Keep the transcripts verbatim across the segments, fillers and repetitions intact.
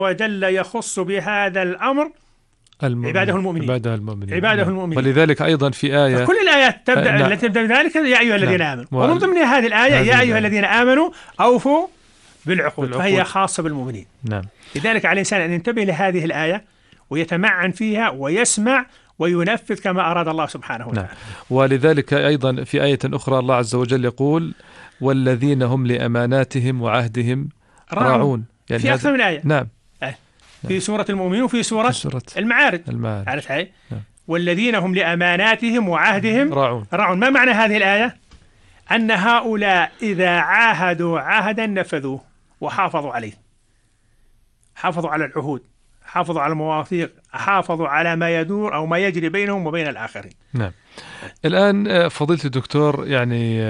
وجل يخص بهذا الأمر المؤمن. عباده المؤمنين عباده المؤمنين, عباده المؤمنين. ولذلك أيضا في آية كل الآيات تبدأ نعم. التي تبدأ بذلك يا أيها الذين نعم. آمنوا، ومن ضمن هذه الآية يا أيها الذين آمنوا أوفوا بالعقود, بالعقود. فهي خاصة بالمؤمنين. نعم. لذلك على الإنسان أن ينتبه لهذه الآية ويتمعن فيها ويسمع وينفذ كما أراد الله سبحانه وتعالى. نعم. ولذلك أيضا في آية أخرى الله عز وجل يقول والذين هم لأماناتهم وعهدهم راعون. يعني في أكثر من آية. نعم. في سورة المؤمنين وفي سورة, في سورة المعارج. المعارج. نعم. والذين هم لأماناتهم وعهدهم راعون. راعون. ما معنى هذه الآية؟ أن هؤلاء إذا عاهدوا عهدا نفذوه وحافظوا عليه، حافظوا على العهود، حافظوا على المواثيق، حافظوا على ما يدور أو ما يجري بينهم وبين الآخرين. نعم. الآن فضيلة الدكتور، يعني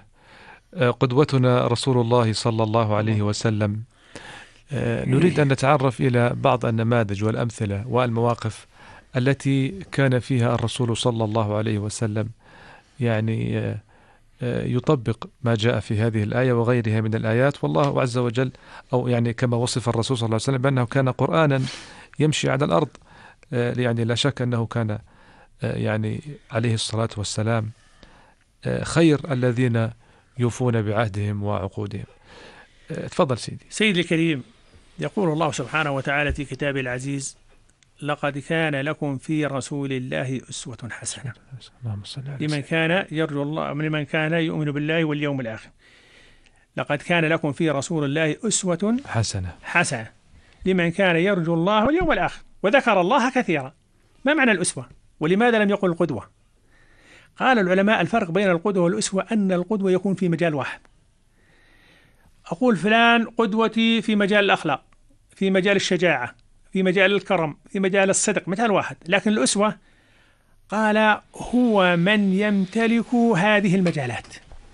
قدوتنا رسول الله صلى الله عليه وسلم، نريد أن نتعرف إلى بعض النماذج والأمثلة والمواقف التي كان فيها الرسول صلى الله عليه وسلم يعني يطبق ما جاء في هذه الآية وغيرها من الآيات. والله عز وجل أو يعني كما وصف الرسول صلى الله عليه وسلم بأنه كان قرآنا يمشي على الأرض، يعني لا شك أنه كان يعني عليه الصلاة والسلام خير الذين يوفون بعهدهم وعقودهم. تفضل سيدي. سيدي الكريم، يقول الله سبحانه وتعالى في كتابه العزيز: لقد كان لكم في رسول الله أسوة حسنة لمن كان يرجو الله لمن كان يؤمن بالله واليوم الآخر. لقد كان لكم في رسول الله أسوة حسنة حسنة لمن كان يرجو الله واليوم الآخر وذكر الله كثيرا. ما معنى الأسوة؟ ولماذا لم يقل القدوة؟ قال العلماء: الفرق بين القدوة والأسوة أن القدوة يكون في مجال واحد. أقول فلان قدوتي في مجال الأخلاق، في مجال الشجاعة، في مجال الكرم، في مجال الصدق، مثال واحد. لكن الأسوة قال هو من يمتلك هذه المجالات،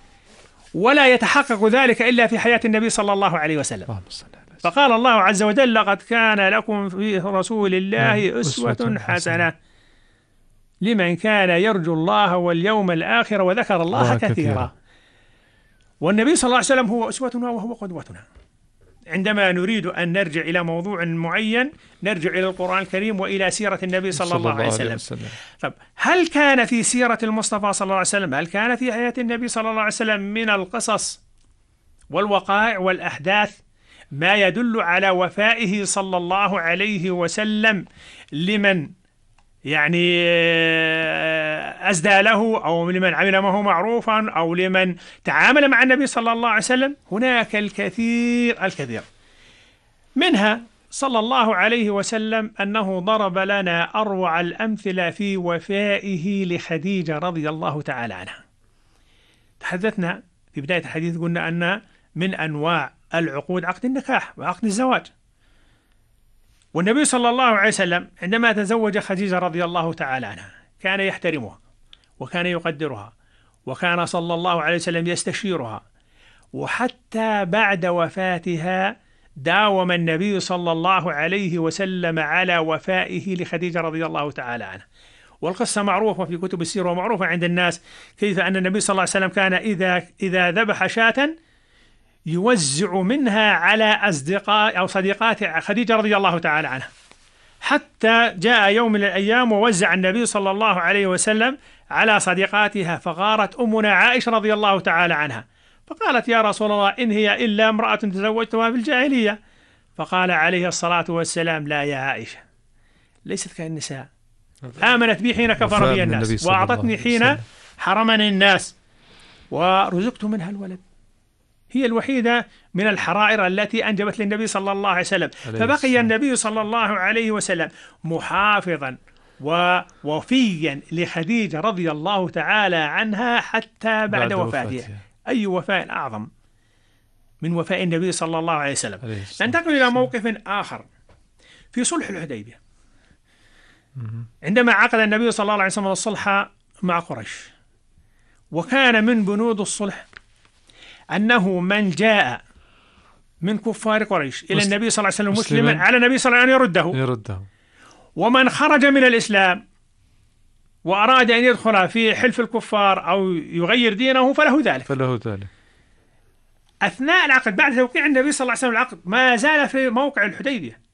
ولا يتحقق ذلك إلا في حياة النبي صلى الله عليه وسلم. فقال الله عز وجل: لقد كان لكم في رسول الله أسوة حسنة لمن كان يرجو الله واليوم الآخر وذكر الله كثيرا. والنبي صلى الله عليه وسلم هو أسوتنا وهو قدوتنا. عندما نريد أن نرجع إلى موضوع معين نرجع إلى القرآن الكريم وإلى سيرة النبي صلى, صلى الله عليه وسلم. وسلم. طب هل كان في سيرة المصطفى صلى الله عليه وسلم، هل كان في حياة النبي صلى الله عليه وسلم من القصص والوقائع والأحداث ما يدل على وفائه صلى الله عليه وسلم لمن يعني أزدى له أو لمن عمل معه معروفا أو لمن تعامل مع النبي صلى الله عليه وسلم؟ هناك الكثير الكثير منها صلى الله عليه وسلم أنه ضرب لنا أروع الأمثلة في وفائه لخديجة رضي الله تعالى عنها. تحدثنا في بداية الحديث قلنا أن من أنواع العقود عقد النكاح وعقد الزواج، والنبي صلى الله عليه وسلم عندما تزوج خديجة رضي الله تعالى عنها كان يحترمها وكان يقدرها وكان صلى الله عليه وسلم يستشيرها، وحتى بعد وفاتها داوم النبي صلى الله عليه وسلم على وفائه لخديجة رضي الله تعالى عنها. والقصة معروفة في كتب السيرة ومعروفة عند الناس كيف أن النبي صلى الله عليه وسلم كان إذا إذا ذبح شاة يوزع منها على أصدقاء أو صديقات خديجة رضي الله تعالى عنها، حتى جاء يوم من الأيام ووزع النبي صلى الله عليه وسلم على صديقاتها، فغارت أمنا عائشة رضي الله تعالى عنها فقالت: يا رسول الله إن هي إلا امرأة تزوجتها في الجاهلية. فقال عليه الصلاة والسلام: لا يا عائشة، ليست كالنساء، آمنت بي حين كفر بي الناس، وأعطتني حين حرمني الناس، ورزقت منها الولد. هي الوحيدة من الحرائر التي أنجبت للنبي صلى الله عليه وسلم. فبقي النبي صلى الله عليه وسلم محافظا ووفيا لخديجة رضي الله تعالى عنها حتى بعد وفاتها. أي وفاء أعظم من وفاء النبي صلى الله عليه وسلم. ننتقل إلى موقف آخر في صلح الحديبية، عندما عقد النبي صلى الله عليه وسلم الصلح مع قريش، وكان من بنود الصلح أنه من جاء من كفار قريش إلى النبي صلى الله عليه وسلم مسلما على النبي صلى الله عليه وسلم أن يرده يرده ومن خرج من الإسلام وأراد أن يدخل في حلف الكفار أو يغير دينه فله ذلك فله ذلك أثناء العقد. بعد توقيع النبي صلى الله عليه وسلم العقد ما زال في موقع الحديبية